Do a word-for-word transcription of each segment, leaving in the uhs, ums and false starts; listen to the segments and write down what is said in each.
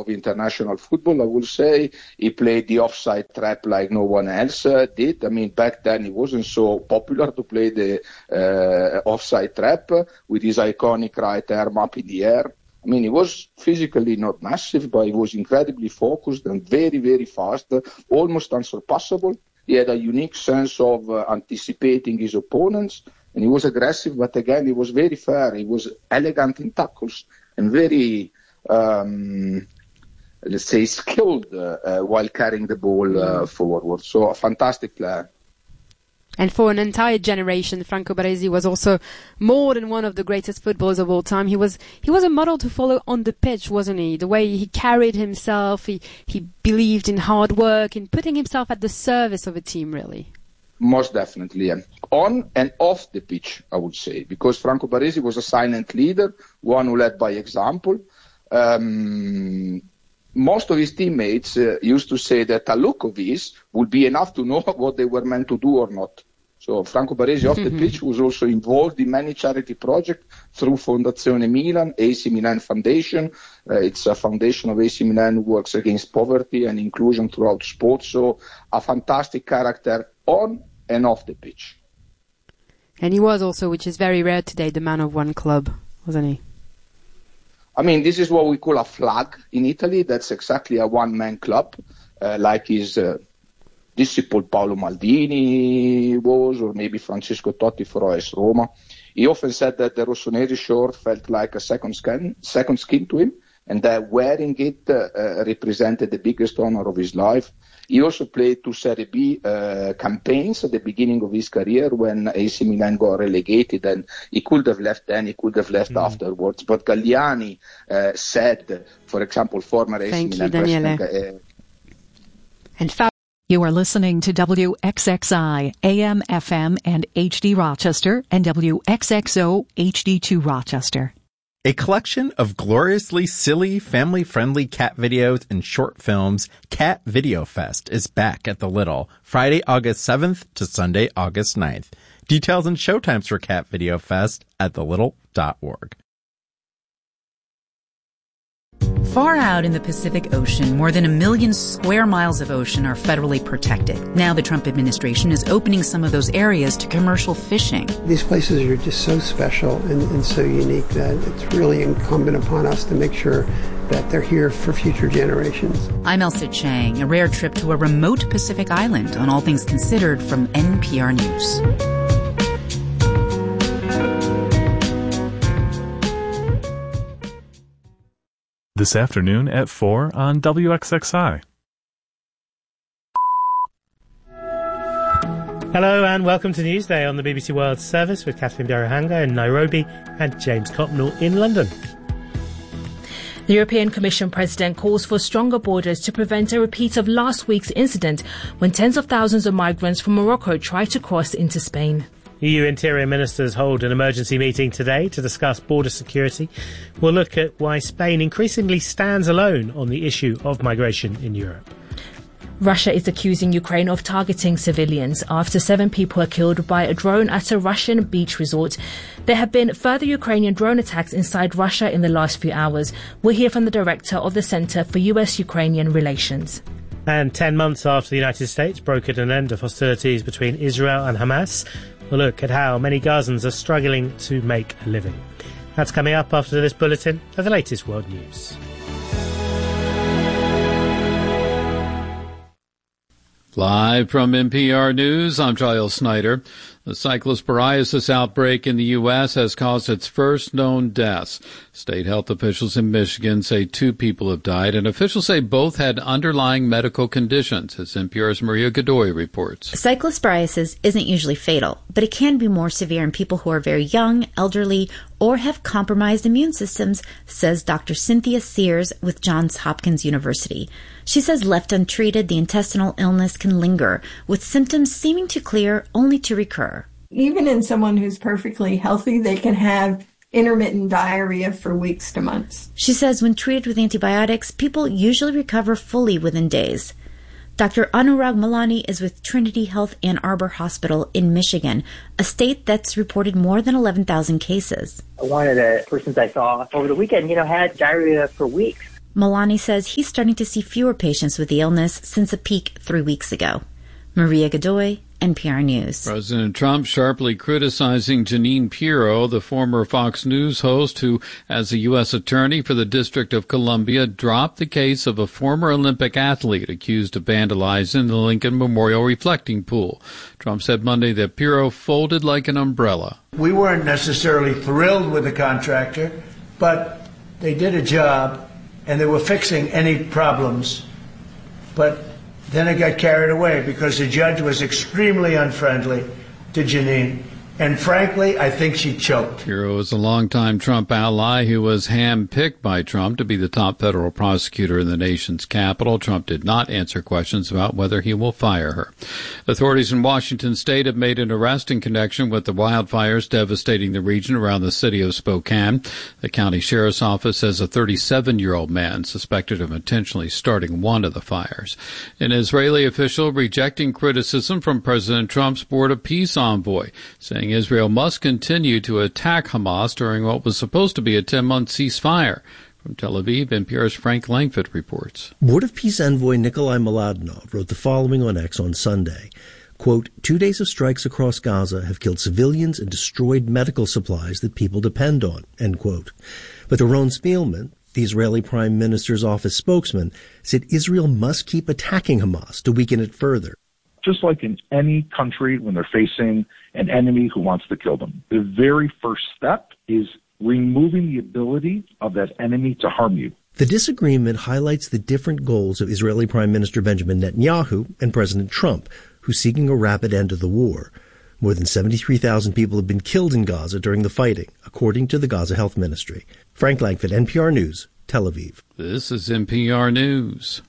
of international football, I will say. He played the offside trap like no one else uh, did. I mean, back then it wasn't so popular to play the uh, offside trap with his iconic right arm up in the air. I mean, he was physically not massive, but he was incredibly focused and very, very fast, almost unsurpassable. He had a unique sense of uh, anticipating his opponents, and he was aggressive, but again, he was very fair. He was elegant in tackles and very, um, let's say, skilled uh, uh, while carrying the ball uh, forward. So a fantastic player. And for an entire generation, Franco Baresi was also more than one of the greatest footballers of all time. He was he was a model to follow on the pitch, wasn't he? The way he carried himself, he, he believed in hard work, in putting himself at the service of a team, really. Most definitely, yeah. On and off the pitch, I would say, because Franco Baresi was a silent leader, one who led by example. Um, most of his teammates uh, used to say that a look of his would be enough to know what they were meant to do or not. So Franco Baresi off the pitch was also involved in many charity projects through Fondazione Milan, A C Milan Foundation. Uh, it's a foundation of A C Milan who works against poverty and inclusion throughout sports. So a fantastic character on and off the pitch. And he was also, which is very rare today, the man of one club, wasn't he? I mean, this is what we call a flag in Italy. That's exactly a one-man club, uh, like his uh, disciple Paolo Maldini was, or maybe Francesco Totti for A S Roma. He often said that the rossoneri shirt felt like a second skin, second skin to him, and that wearing it uh, uh, represented the biggest honor of his life. He also played two Serie B uh, campaigns at the beginning of his career when A C Milan got relegated, and he could have left then, he could have left mm. afterwards. But Galliani uh, said, for example, former A C Thank Milan you, Daniele. president... Uh, and fa- You are listening to W X X I, A M, F M, and H D Rochester, and W X X O, H D two Rochester. A collection of gloriously silly, family-friendly cat videos and short films, Cat Video Fest is back at the Little, Friday, August seventh to Sunday, August ninth. Details and showtimes for Cat Video Fest at the little dot org. Far out in the Pacific Ocean, more than a million square miles of ocean are federally protected. Now the Trump administration is opening some of those areas to commercial fishing. These places are just so special and, and so unique that it's really incumbent upon us to make sure that they're here for future generations. I'm Elsa Chang, a rare trip to a remote Pacific island on All Things Considered from N P R News. This afternoon at four on W X X I. Hello and welcome to Newsday on the B B C World Service with Catherine Biarahanga in Nairobi and James Copnell in London. The European Commission President calls for stronger borders to prevent a repeat of last week's incident when tens of thousands of migrants from Morocco tried to cross into Spain. E U Interior Ministers hold an emergency meeting today to discuss border security. We'll look at why Spain increasingly stands alone on the issue of migration in Europe. Russia is accusing Ukraine of targeting civilians after seven people were killed by a drone at a Russian beach resort. There have been further Ukrainian drone attacks inside Russia in the last few hours. We'll hear from the director of the Centre for U S-Ukrainian Relations. And ten months after the United States brokered an end of hostilities between Israel and Hamas, we'll look at how many Gazans are struggling to make a living. That's coming up after this bulletin of the latest world news. Live from N P R News, I'm Giles Snyder. The cyclosporiasis outbreak in the U S has caused its first known deaths. State health officials in Michigan say two people have died, and officials say both had underlying medical conditions, as N P R's Maria Godoy reports. Cyclosporiasis isn't usually fatal, but it can be more severe in people who are very young, elderly, or have compromised immune systems, says Doctor Cynthia Sears with Johns Hopkins University. She says left untreated, the intestinal illness can linger, with symptoms seeming to clear only to recur. Even in someone who's perfectly healthy, they can have intermittent diarrhea for weeks to months. She says when treated with antibiotics, people usually recover fully within days. Doctor Anurag Malani is with Trinity Health Ann Arbor Hospital in Michigan, a state that's reported more than eleven thousand cases. One of the persons I saw over the weekend, you know, had diarrhea for weeks. Malani says he's starting to see fewer patients with the illness since a peak three weeks ago. Maria Godoy, N P R News. President Trump sharply criticizing Jeanine Pirro, the former Fox News host who, as a U S attorney for the District of Columbia, dropped the case of a former Olympic athlete accused of vandalizing the Lincoln Memorial reflecting pool. Trump said Monday that Pirro folded like an umbrella. We weren't necessarily thrilled with the contractor, but they did a job and they were fixing any problems. But then it got carried away because the judge was extremely unfriendly to Jeanine. And frankly, I think she choked. Pirro is a longtime Trump ally who was hand-picked by Trump to be the top federal prosecutor in the nation's capital. Trump did not answer questions about whether he will fire her. Authorities in Washington state have made an arrest in connection with the wildfires devastating the region around the city of Spokane. The county sheriff's office says a thirty-seven-year-old man suspected of intentionally starting one of the fires. An Israeli official rejecting criticism from President Trump's Board of Peace envoy, saying Israel must continue to attack Hamas during what was supposed to be a ten-month ceasefire. From Tel Aviv, N P R's Frank Langford reports. Board of Peace envoy Nikolai Mladinov wrote the following on X on Sunday. Quote, two days of strikes across Gaza have killed civilians and destroyed medical supplies that people depend on, end quote. But Doron Spielman, the Israeli Prime Minister's office spokesman, said Israel must keep attacking Hamas to weaken it further. Just like in any country when they're facing an enemy who wants to kill them, the very first step is removing the ability of that enemy to harm you. The disagreement highlights the different goals of Israeli Prime Minister Benjamin Netanyahu and President Trump, who's seeking a rapid end to the war. More than seventy-three thousand people have been killed in Gaza during the fighting, according to the Gaza Health Ministry. Frank Langford, N P R News, Tel Aviv. This is N P R News.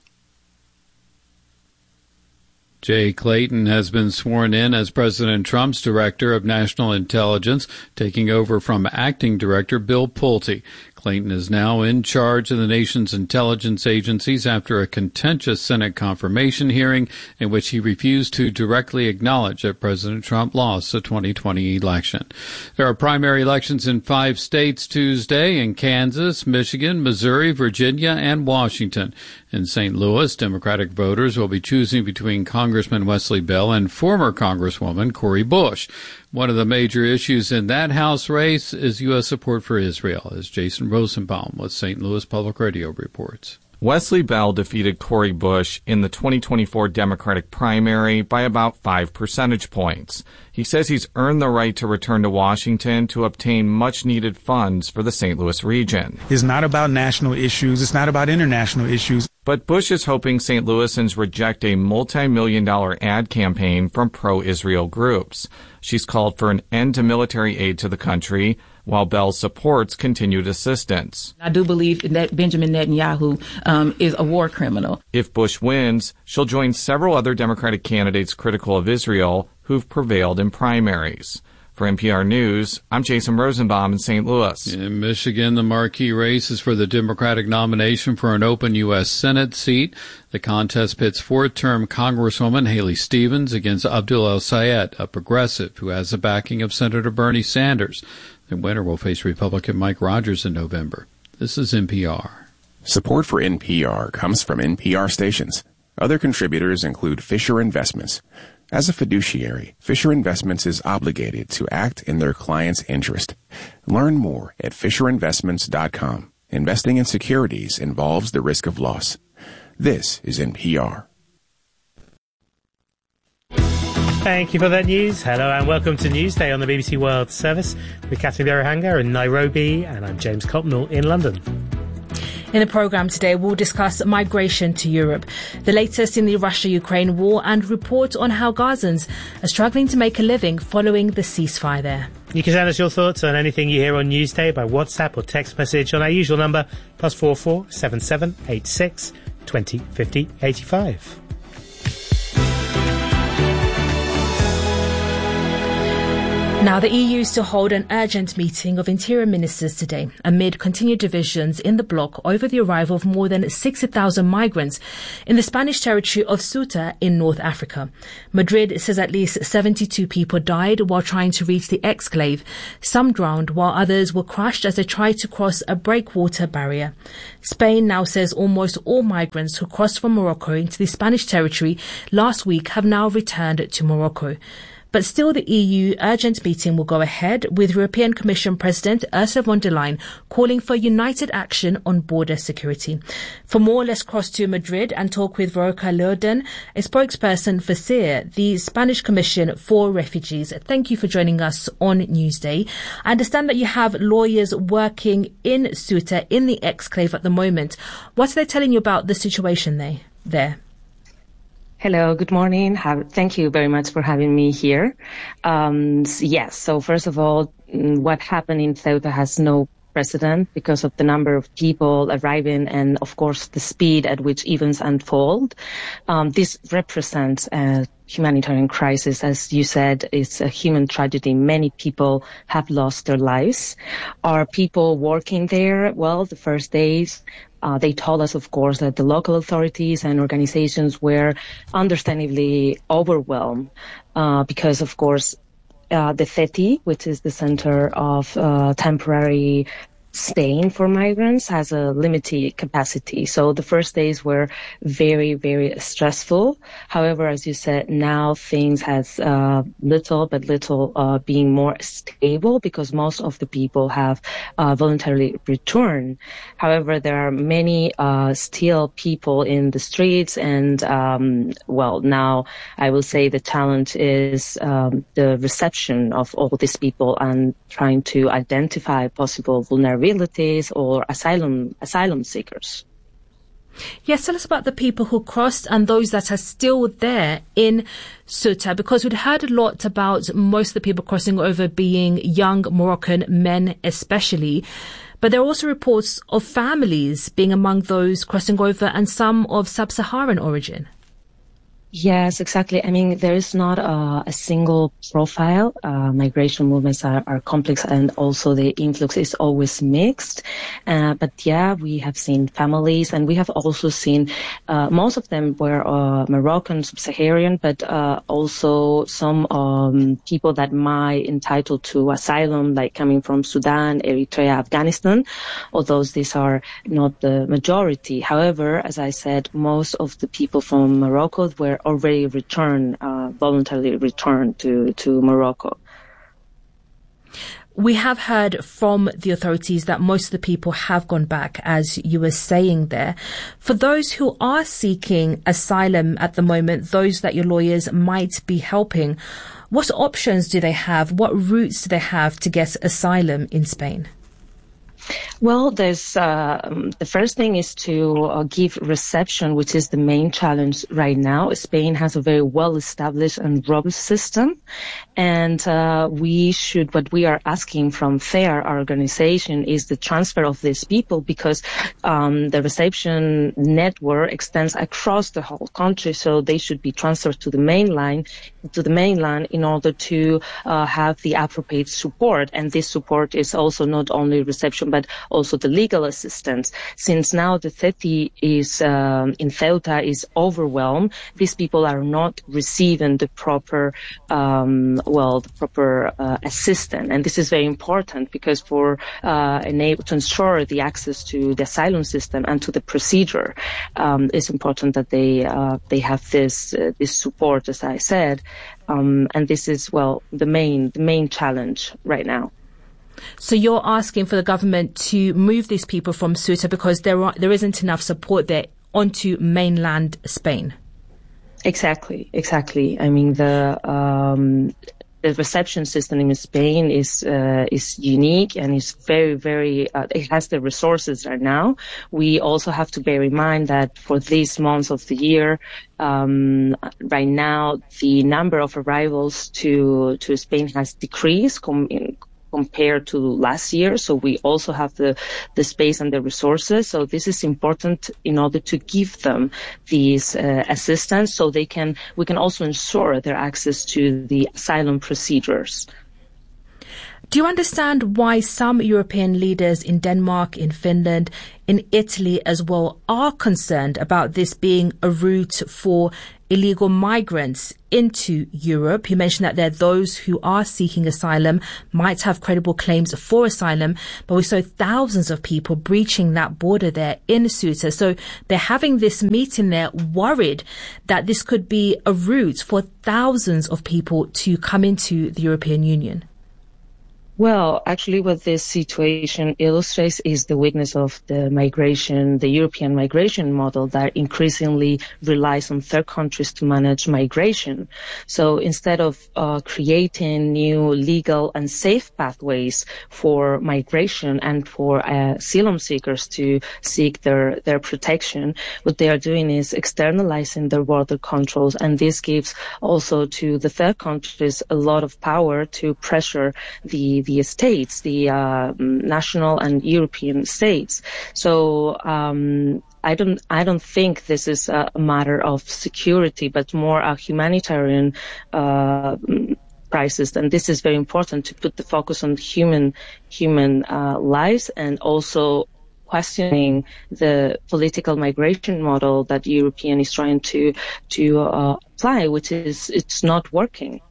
Jay Clayton has been sworn in as President Trump's Director of National Intelligence, taking over from Acting Director Bill Pulte. Clayton is now in charge of the nation's intelligence agencies after a contentious Senate confirmation hearing in which he refused to directly acknowledge that President Trump lost the twenty twenty election. There are primary elections in five states Tuesday: in Kansas, Michigan, Missouri, Virginia, and Washington. In Saint Louis, Democratic voters will be choosing between Congressman Wesley Bell and former Congresswoman Cori Bush. One of the major issues in that House race is U S support for Israel, as Jason Rosenbaum with Saint Louis Public Radio reports. Wesley Bell defeated Cori Bush in the twenty twenty-four Democratic primary by about five percentage points. He says he's earned the right to return to Washington to obtain much-needed funds for the Saint Louis region. It's not about national issues. It's not about international issues. But Bush is hoping Saint Louisans reject a multi-million dollar ad campaign from pro-Israel groups. She's called for an end to military aid to the country, while Bell supports continued assistance. I do believe that Benjamin Netanyahu um, is a war criminal. If Bush wins, she'll join several other Democratic candidates critical of Israel who've prevailed in primaries. For N P R News, I'm Jason Rosenbaum in Saint Louis. In Michigan, the marquee race is for the Democratic nomination for an open U S Senate seat. The contest pits fourth-term Congresswoman Haley Stevens against Abdul El-Sayed, a progressive who has the backing of Senator Bernie Sanders. The winner will face Republican Mike Rogers in November. This is N P R. Support for N P R comes from N P R stations. Other contributors include Fisher Investments. As a fiduciary, Fisher Investments is obligated to act in their client's interest. Learn more at fisher investments dot com. Investing in securities involves the risk of loss. This is N P R. Thank you for that news. Hello and welcome to Newsday on the B B C World Service with Kathy Birahanga in Nairobi, and I'm James Copnell in London. In the programme today, we'll discuss migration to Europe, the latest in the Russia-Ukraine war, and report on how Gazans are struggling to make a living following the ceasefire there. You can send us your thoughts on anything you hear on Newsday by WhatsApp or text message on our usual number, plus four four seven seven eight six twenty fifty eighty-five. Now, the E U is to hold an urgent meeting of interior ministers today amid continued divisions in the bloc over the arrival of more than sixty thousand migrants in the Spanish territory of Ceuta in North Africa. Madrid says at least seventy-two people died while trying to reach the exclave. Some drowned while others were crushed as they tried to cross a breakwater barrier. Spain now says almost all migrants who crossed from Morocco into the Spanish territory last week have now returned to Morocco. But still, the E U urgent meeting will go ahead, with European Commission President Ursula von der Leyen calling for united action on border security. For more, let's cross to Madrid and talk with Veronica Leorden, a spokesperson for C E R, the Spanish Commission for Refugees. Thank you for joining us on Newsday. I understand that you have lawyers working in Ceuta, in the exclave at the moment. What are they telling you about the situation they, there? Hello, good morning. Have, thank you very much for having me here. Um, yes, so first of all, what happened in Ceuta has no precedent because of the number of people arriving and, of course, the speed at which events unfold. Um, this represents a humanitarian crisis. As you said, it's a human tragedy. Many people have lost their lives. Are people working there? Well, the first days, Uh, they told us, of course, that the local authorities and organizations were understandably overwhelmed uh, because, of course, uh, the C E T I, which is the Center of uh, Temporary Staying for Migrants, has a limited capacity. So the first days were very, very stressful. However, as you said, now things has uh, little but little uh, being more stable because most of the people have uh, voluntarily returned. However, there are many uh, still people in the streets, and um, well, now I will say the challenge is um, the reception of all these people and trying to identify possible vulnerabilities or asylum asylum seekers. Yes, tell us about the people who crossed and those that are still there in Ceuta, because we'd heard a lot about most of the people crossing over being young Moroccan men especially. But there are also reports of families being among those crossing over and some of sub-Saharan origin. Yes, exactly. I mean, there is not a, a single profile. Uh, migration movements are, are complex, and also the influx is always mixed. Uh, but yeah, we have seen families, and we have also seen, uh, most of them were uh, Moroccan, sub-Saharan, but uh, also some um, people that might entitled to asylum, like coming from Sudan, Eritrea, Afghanistan, although these are not the majority. However, as I said, most of the people from Morocco were already returned, uh, voluntarily returned to, to Morocco. We have heard from the authorities that most of the people have gone back, as you were saying there. For those who are seeking asylum at the moment, those that your lawyers might be helping, what options do they have? What routes do they have to get asylum in Spain? Well, there's uh, the first thing is to uh, give reception, which is the main challenge right now. Spain has a very well-established and robust system, and uh, we should. What we are asking from FAIR, our organization, is the transfer of these people, because um, the reception network extends across the whole country. So they should be transferred to the mainland, to the mainland, in order to uh, have the appropriate support. And this support is also not only reception, but also the legal assistance. Since now the C E T I is um, in Ceuta is overwhelmed, these people are not receiving the proper, um, well, the proper uh, assistance, and this is very important because for uh, enable to ensure the access to the asylum system and to the procedure, um, it's important that they uh, they have this uh, this support, as I said, um, and this is well the main the main challenge right now. So you're asking for the government to move these people from Ceuta because there are, there isn't enough support there onto mainland Spain. Exactly, exactly. I mean, the um, the reception system in Spain is uh, is unique and is very, very. Uh, it has the resources right now. We also have to bear in mind that for these months of the year, um, right now the number of arrivals to to Spain has decreased. Com- in, compared to last year. So we also have the, the space and the resources. So this is important in order to give them these uh, assistance so they can, we can also ensure their access to the asylum procedures. Do you understand why some European leaders in Denmark, in Finland, in Italy as well are concerned about this being a route for illegal migrants into Europe? You mentioned that there are those who are seeking asylum, might have credible claims for asylum, but we saw thousands of people breaching that border there in Ceuta. So they're having this meeting there, worried that this could be a route for thousands of people to come into the European Union. Well, actually what this situation illustrates is the weakness of the migration, the European migration model that increasingly relies on third countries to manage migration. So instead of uh, creating new legal and safe pathways for migration and for uh, asylum seekers to seek their, their protection, what they are doing is externalizing their border controls, and this gives also to the third countries a lot of power to pressure the the states, the uh, national and European states. So um, I don't, I don't think this is a matter of security, but more a humanitarian uh, crisis. And this is very important to put the focus on human, human uh, lives, and also questioning the political migration model that European is trying to to uh, apply, which is it's not working.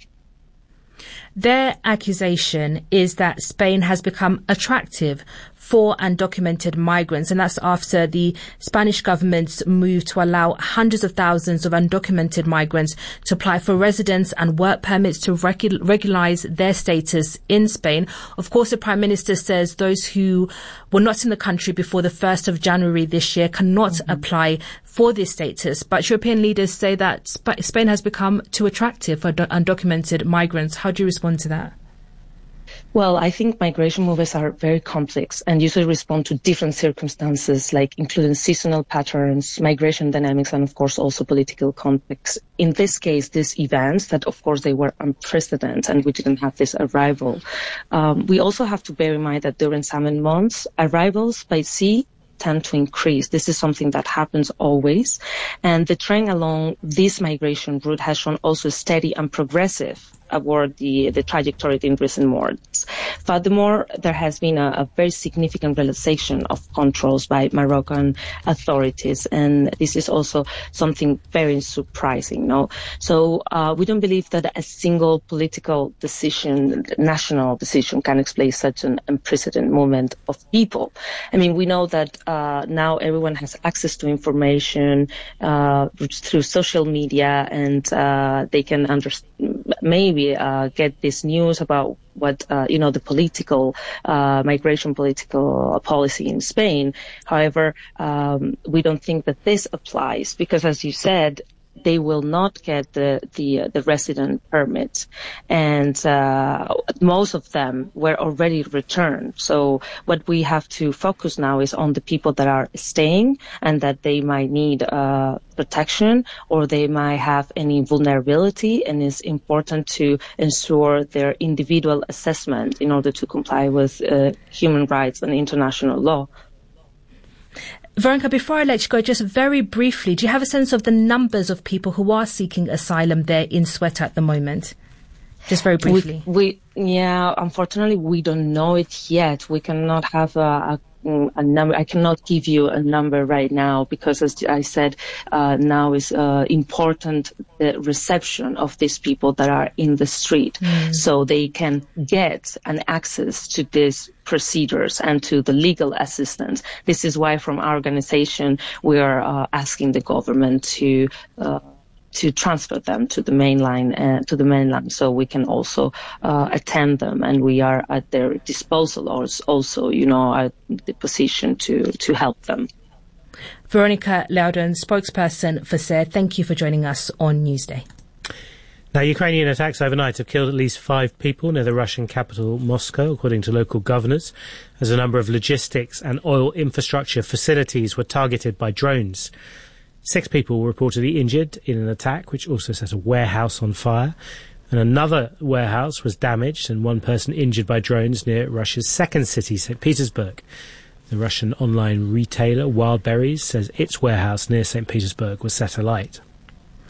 Their accusation is that Spain has become attractive for undocumented migrants, and that's after the Spanish government's move to allow hundreds of thousands of undocumented migrants to apply for residence and work permits to regu- regularize their status in Spain. Of course, the Prime Minister says those who were not in the country before the first of January this year cannot mm-hmm. apply for this status. But European leaders say that Sp- Spain has become too attractive for do- undocumented migrants. How do you respond to that? Well, I think migration movements are very complex and usually respond to different circumstances, like including seasonal patterns, migration dynamics, and of course also political context. In this case, these events that of course they were unprecedented and we didn't have this arrival. Um, we also have to bear in mind that during summer months, arrivals by sea tend to increase. This is something that happens always. And the trend along this migration route has shown also steady and progressive toward the, the trajectory in recent months. Furthermore, there has been a, a very significant relaxation of controls by Moroccan authorities, and this is also something very surprising. No, so uh, we don't believe that a single political decision, national decision, can explain such an unprecedented movement of people. I mean, we know that uh, now everyone has access to information uh, through social media, and uh, they can understand maybe Uh, get this news about what, uh, you know, the political, uh, migration political policy in Spain. However, um, we don't think that this applies because, as you said, they will not get the the, uh, the resident permit, and uh, most of them were already returned. So what we have to focus now is on the people that are staying and that they might need uh, protection or they might have any vulnerability, and it's important to ensure their individual assessment in order to comply with uh, human rights and international law. Veronica, before I let you go, just very briefly, do you have a sense of the numbers of people who are seeking asylum there in Ceuta at the moment? Just very briefly. We, we yeah, unfortunately, we don't know it yet. We cannot have a, a a number. I cannot give you a number right now because, as I said, uh, now is uh, important the reception of these people that are in the street, mm. so they can get an access to these procedures and to the legal assistance. This is why, from our organization, we are uh, asking the government to. Uh, to transfer them to the mainline, uh, to the mainland, so we can also uh, attend them, and we are at their disposal, or also, you know, at the position to to help them. Veronica Loudon, spokesperson for S E R, thank you for joining us on Newsday. Now, Ukrainian attacks overnight have killed at least five people near the Russian capital, Moscow, according to local governors, as a number of logistics and oil infrastructure facilities were targeted by drones. Six people were reportedly injured in an attack which also set a warehouse on fire, and another warehouse was damaged and one person injured by drones near Russia's second city, Saint Petersburg. The Russian online retailer Wildberries says its warehouse near Saint Petersburg was set alight.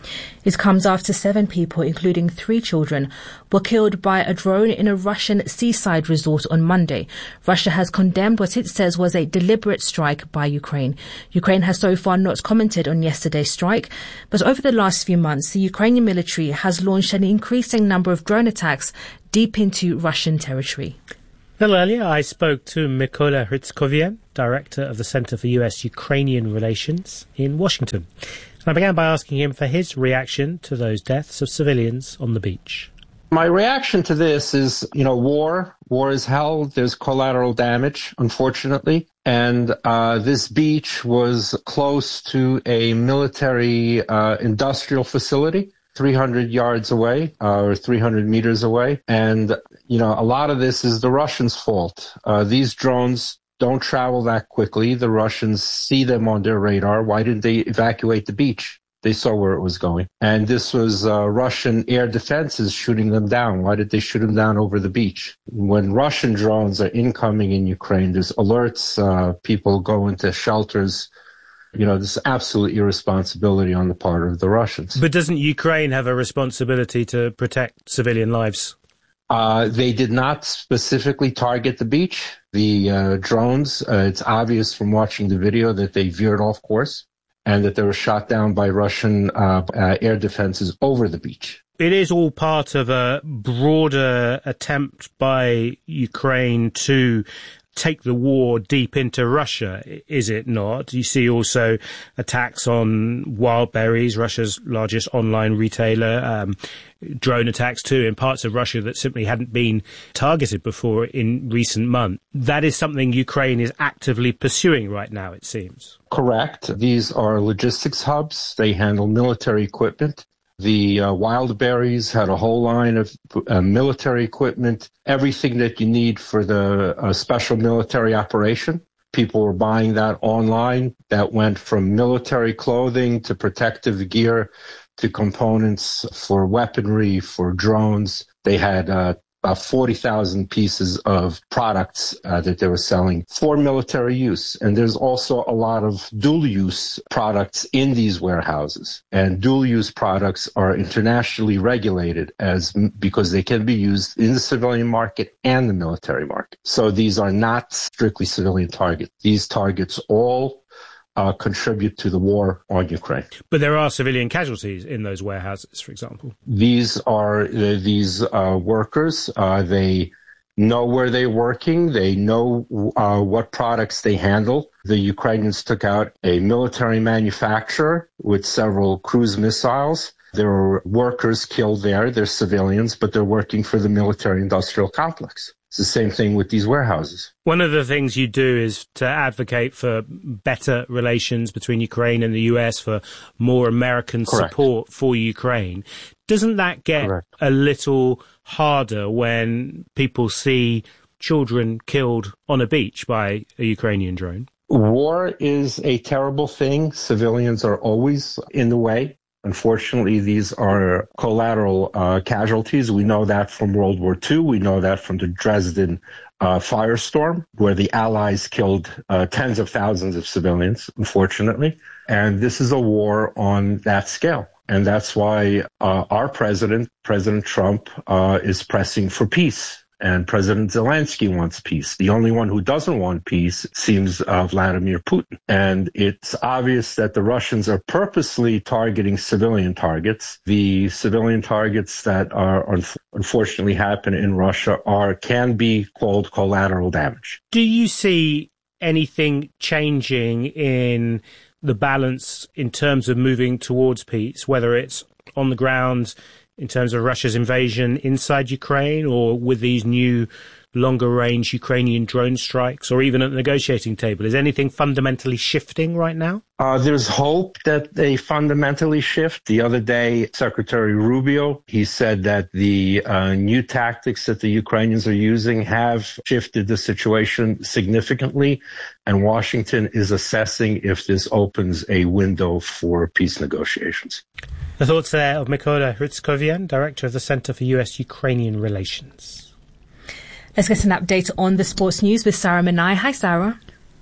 It comes after seven people, including three children, were killed by a drone in a Russian seaside resort on Monday. Russia has condemned what it says was a deliberate strike by Ukraine. Ukraine has so far not commented on yesterday's strike, but over the last few months, the Ukrainian military has launched an increasing number of drone attacks deep into Russian territory. A little earlier, I spoke to Mykola Hrytskovian, Director of the Center for U S Ukrainian Relations in Washington. And I began by asking him for his reaction to those deaths of civilians on the beach. My reaction to this is, you know, war. War is hell. There's collateral damage, unfortunately. And uh, this beach was close to a military uh, industrial facility, three hundred yards away, uh, or three hundred meters away. And, you know, a lot of this is the Russians' fault. Uh, these drones don't travel that quickly. The Russians see them on their radar. Why didn't they evacuate the beach? They saw where it was going. And this was uh, Russian air defenses shooting them down. Why did they shoot them down over the beach? When Russian drones are incoming in Ukraine, there's alerts, uh, people go into shelters. You know, this is absolute irresponsibility on the part of the Russians. But doesn't Ukraine have a responsibility to protect civilian lives? Uh, they did not specifically target the beach. The uh, drones, uh, it's obvious from watching the video that they veered off course and that they were shot down by Russian uh, uh, air defenses over the beach. It is all part of a broader attempt by Ukraine to take the war deep into Russia, is it not? You see also attacks on Wildberries, Russia's largest online retailer, um, drone attacks too in parts of Russia that simply hadn't been targeted before in recent months. That is something Ukraine is actively pursuing right now, it seems. Correct. These are logistics hubs. They handle military equipment. The uh, Wildberries had a whole line of uh, military equipment, everything that you need for the uh, special military operation. People were buying that online. That went from military clothing to protective gear to components for weaponry, for drones. They had uh, about forty thousand pieces of products uh, that they were selling for military use. And there's also a lot of dual-use products in these warehouses. And dual-use products are internationally regulated as because they can be used in the civilian market and the military market. So these are not strictly civilian targets. These targets all Uh, contribute to the war on Ukraine. But there are civilian casualties in those warehouses, for example. These are uh, these uh, workers. Uh, they know where they're working. They know uh, what products they handle. The Ukrainians took out a military manufacturer with several cruise missiles. There were workers killed there. They're civilians, but they're working for the military-industrial complex. It's the same thing with these warehouses. One of the things you do is to advocate for better relations between Ukraine and the U S, for more American Correct. support for Ukraine. Doesn't that get Correct. a little harder when people see children killed on a beach by a Ukrainian drone? War is a terrible thing. Civilians are always in the way. Unfortunately, these are collateral uh, casualties. We know that from World War Two. We know that from the Dresden uh, firestorm, where the Allies killed uh, tens of thousands of civilians, unfortunately. And this is a war on that scale. And that's why uh, our president, President Trump, uh, is pressing for peace. And President Zelensky wants peace. The only one who doesn't want peace seems uh, Vladimir Putin. And it's obvious that the Russians are purposely targeting civilian targets. The civilian targets that are un- unfortunately happen in Russia are can be called collateral damage. Do you see anything changing in the balance in terms of moving towards peace, whether it's on the ground in terms of Russia's invasion inside Ukraine, or with these new longer-range Ukrainian drone strikes, or even at the negotiating table? Is anything fundamentally shifting right now? Uh, there's hope that they fundamentally shift. The other day, Secretary Rubio, he said that the uh, new tactics that the Ukrainians are using have shifted the situation significantly, and Washington is assessing if this opens a window for peace negotiations. The thoughts there of Mykola Hrytskovian, Director of the Center for U S Ukrainian Relations. Let's get an update on the sports news with Sarah Manai. Hi, Sarah.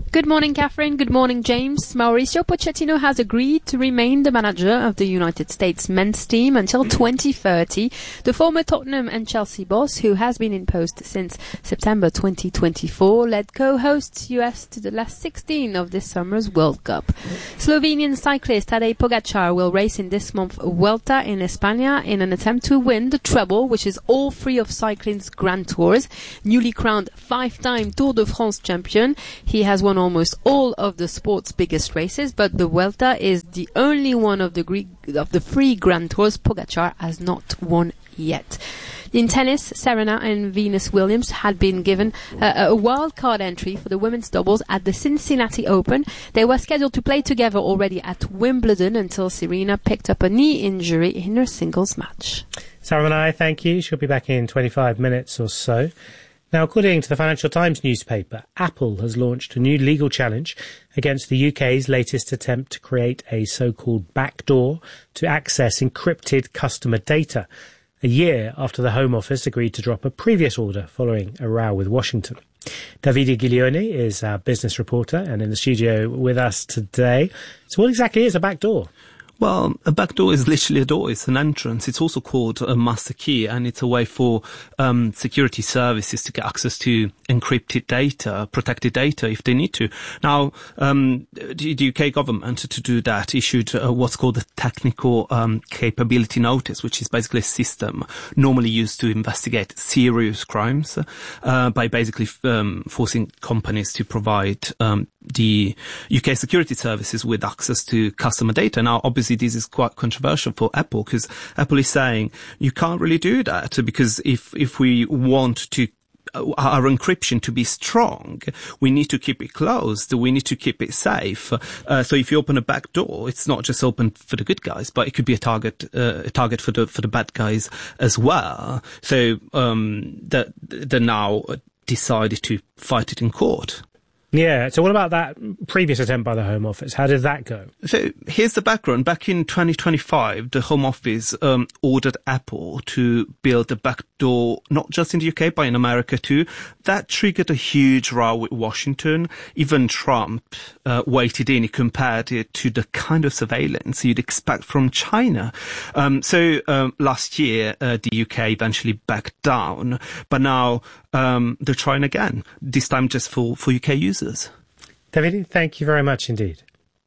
Good morning, Catherine. Good morning, James. Mauricio Pochettino has agreed to remain the manager of the United States men's team until twenty thirty. The former Tottenham and Chelsea boss, who has been in post since September twenty twenty-four, led co-hosts U S to the last sixteen of this summer's World Cup. Slovenian cyclist Tadej Pogačar will race in this month's Vuelta in España in an attempt to win the treble, which is all three of cycling's Grand Tours. Newly crowned five-time Tour de France champion, he has won almost all of the sport's biggest races, but the Vuelta is the only one of the Greek, of the three Grand Tours Pogačar has not won yet. In tennis, Serena and Venus Williams had been given uh, a wild card entry for the women's doubles at the Cincinnati Open. They were scheduled to play together already at Wimbledon until Serena picked up a knee injury in her singles match. Sarah and I, thank you. She'll be back in twenty-five minutes or so. Now, according to the Financial Times newspaper, Apple has launched a new legal challenge against the U K's latest attempt to create a so-called backdoor to access encrypted customer data, a year after the Home Office agreed to drop a previous order following a row with Washington. Davide Giglione is our business reporter and in the studio with us today. So what exactly is a backdoor? Well, a backdoor is literally a door. It's an entrance. It's also called a master key, and it's a way for um, security services to get access to encrypted data, protected data if they need to. Now, um, the, the U K government, to do that, issued uh, what's called a technical um, capability notice, which is basically a system normally used to investigate serious crimes uh, by basically um, forcing companies to provide um, the U K security services with access to customer data. Now, obviously, this is quite controversial for Apple because Apple is saying you can't really do that because if if we want to our encryption to be strong, we need to keep it closed. We need to keep it safe. Uh, so if you open a back door, it's not just open for the good guys, but it could be a target, uh, a target for the for the bad guys as well. So um, they they now decided to fight it in court. Yeah, so what about that previous attempt by the Home Office? How did that go? So here's the background. Back in twenty twenty-five, the Home Office um, ordered Apple to build a backdoor, not just in the U K, but in America too. That triggered a huge row with Washington. Even Trump uh, weighted in. He compared it to the kind of surveillance you'd expect from China. Um, so um, last year, uh, the U K eventually backed down, but now um, they're trying again, this time just for, for U K users. David, thank you very much indeed.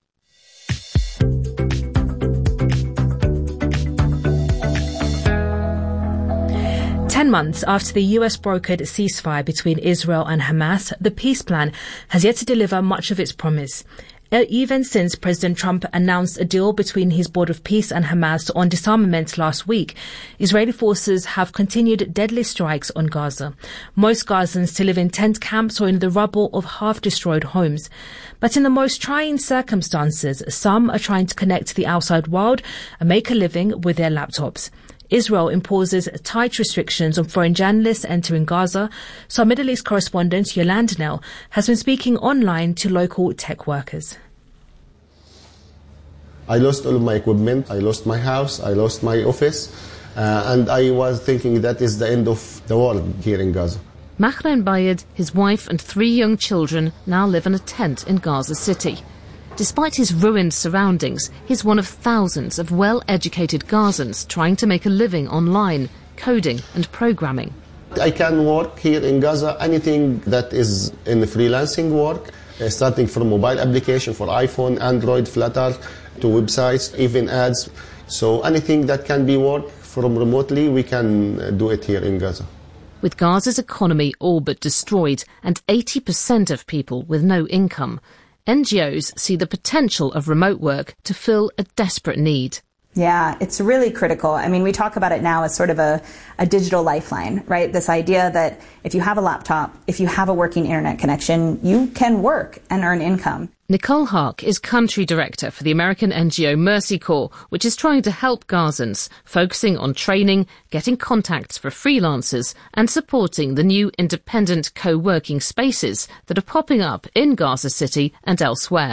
Ten months after the U S brokered ceasefire between Israel and Hamas, the peace plan has yet to deliver much of its promise. Even since President Trump announced a deal between his Board of Peace and Hamas on disarmament last week, Israeli forces have continued deadly strikes on Gaza. Most Gazans still live in tent camps or in the rubble of half-destroyed homes. But in the most trying circumstances, some are trying to connect to the outside world and make a living with their laptops. Israel imposes tight restrictions on foreign journalists entering Gaza, so our Middle East correspondent Yolande Knell has been speaking online to local tech workers. I lost all of my equipment, I lost my house, I lost my office, uh, and I was thinking that is the end of the world here in Gaza. Mahren Bayed, his wife and three young children now live in a tent in Gaza City. Despite his ruined surroundings, he's one of thousands of well-educated Gazans trying to make a living online, coding and programming. I can work here in Gaza, anything that is in the freelancing work, uh, starting from mobile application for iPhone, Android, Flutter, to websites, even ads. So anything that can be worked from remotely, we can uh, do it here in Gaza. With Gaza's economy all but destroyed and eighty percent of people with no income, N G Os see the potential of remote work to fill a desperate need. Yeah, it's really critical. I mean, we talk about it now as sort of a, a digital lifeline, right? This idea that if you have a laptop, if you have a working internet connection, you can work and earn income. Nicole Hark is country director for the American N G O Mercy Corps, which is trying to help Gazans, focusing on training, getting contacts for freelancers and supporting the new independent co-working spaces that are popping up in Gaza City and elsewhere.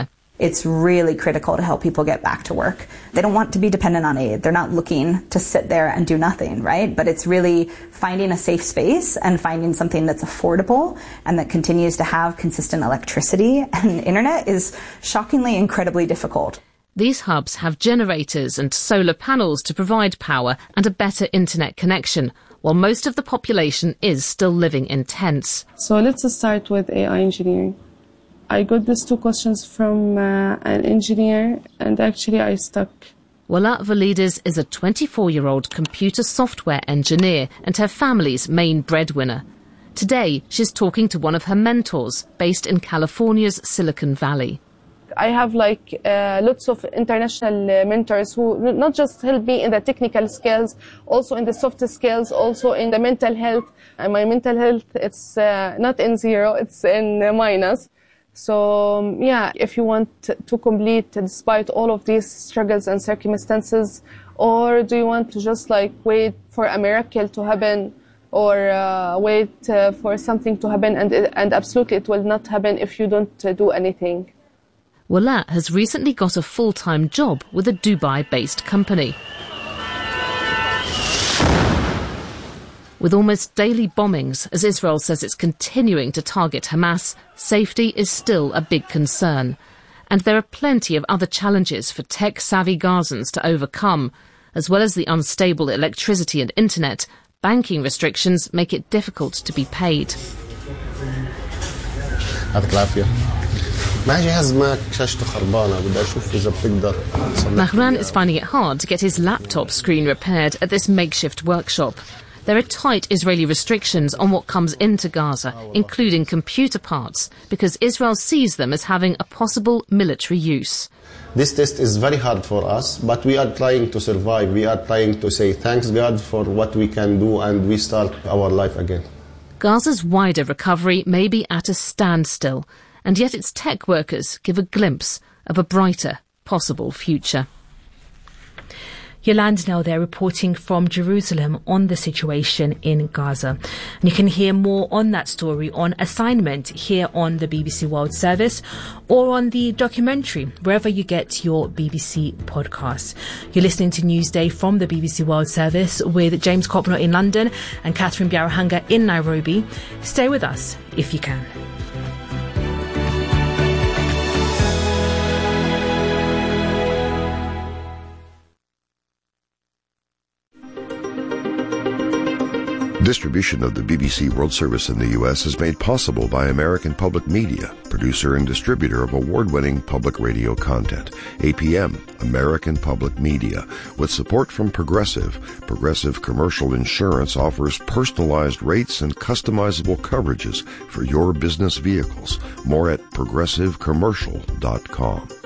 it's really critical to help people get back to work. They don't want to be dependent on aid. They're not looking to sit there and do nothing, right? But it's really finding a safe space and finding something that's affordable and that continues to have consistent electricity and internet is shockingly incredibly difficult. These hubs have generators and solar panels to provide power and a better internet connection, while most of the population is still living in tents. So let's start with A I engineering. I got these two questions from uh, an engineer, and actually I stuck. Wala Valides is a twenty-four-year-old computer software engineer and her family's main breadwinner. Today, she's talking to one of her mentors based in California's Silicon Valley. I have like uh, lots of international uh, mentors who not just help me in the technical skills, also in the soft skills, also in the mental health. And my mental health, it's uh, not in zero, it's in uh, minus. So um, yeah, if you want to complete despite all of these struggles and circumstances, or do you want to just like wait for a miracle to happen, or uh, wait uh, for something to happen, and and absolutely it will not happen if you don't uh, do anything. Wala has recently got a full-time job with a Dubai-based company. With almost daily bombings, as Israel says it's continuing to target Hamas, safety is still a big concern. And there are plenty of other challenges for tech-savvy Gazans to overcome. As well as the unstable electricity and internet, banking restrictions make it difficult to be paid. Mahran is finding it hard to get his laptop screen repaired at this makeshift workshop. There are tight Israeli restrictions on what comes into Gaza, including computer parts, because Israel sees them as having a possible military use. This test is very hard for us, but we are trying to survive. We are trying to say thanks God for what we can do, and we start our life again. Gaza's wider recovery may be at a standstill, and yet its tech workers give a glimpse of a brighter possible future. Yolande now there reporting from Jerusalem on the situation in Gaza. And you can hear more on that story on Assignment here on the B B C World Service or on the documentary, wherever you get your B B C podcasts. You're listening to Newsday from the B B C World Service with James Copnor in London and Catherine Biarahanga in Nairobi. Stay with us if you can. Distribution of the B B C World Service in the U S is made possible by American Public Media, producer and distributor of award-winning public radio content. A P M, American Public Media. With support from Progressive, Progressive Commercial Insurance offers personalized rates and customizable coverages for your business vehicles. More at progressive commercial dot com.